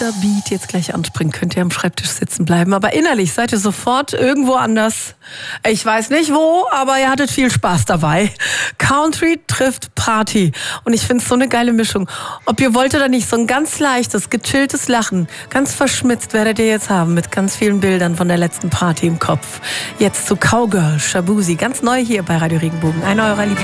dieser Beat jetzt gleich anspringt, könnt ihr am Schreibtisch sitzen bleiben. Aber innerlich seid ihr sofort irgendwo anders. Ich weiß nicht wo, aber ihr hattet viel Spaß dabei. Country trifft Party. Und ich finde es so eine geile Mischung. Ob ihr wollt oder nicht, so ein ganz leichtes, gechilltes Lachen, ganz verschmitzt werdet ihr jetzt haben mit ganz vielen Bildern von der letzten Party im Kopf. Jetzt zu Cowgirl, Shaboozey, ganz neu hier bei Radio Regenbogen. Einer eurer Lieblings